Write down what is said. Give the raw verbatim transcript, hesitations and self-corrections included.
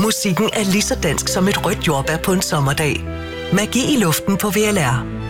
Musikken er lige så dansk som et rødt jordbær på en sommerdag. Magi i luften på V L R.